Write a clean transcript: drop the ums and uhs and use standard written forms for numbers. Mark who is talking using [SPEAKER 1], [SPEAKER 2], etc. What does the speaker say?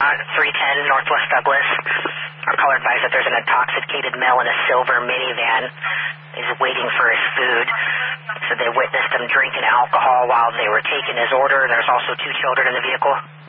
[SPEAKER 1] 310 Northwest Douglas. Our caller advised that there's an intoxicated male in a silver minivan. He's waiting for his food. So they witnessed him drinking alcohol while they were taking his order, and there's also 2 children in the vehicle.